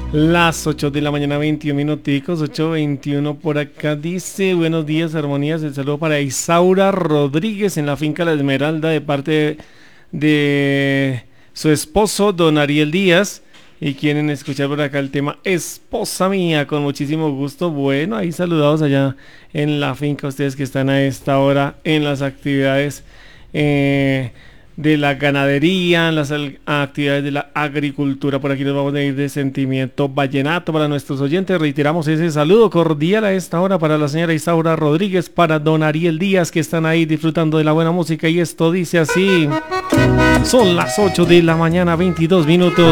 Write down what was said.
Las 8 de la mañana, 21 minuticos, 8:21 por acá. Dice, buenos días, armonías. El saludo para Isaura Rodríguez en la finca La Esmeralda de parte de su esposo, don Ariel Díaz. Y quieren escuchar por acá el tema Esposa Mía, con muchísimo gusto. Bueno, ahí saludados allá en la finca, ustedes que están a esta hora en las actividades de la ganadería, en las actividades de la agricultura. Por aquí nos vamos a ir de sentimiento vallenato para nuestros oyentes. Reiteramos ese saludo cordial a esta hora para la señora Isaura Rodríguez, para don Ariel Díaz, que están ahí disfrutando de la buena música. Y esto dice así: son las 8 de la mañana, 22 minutos.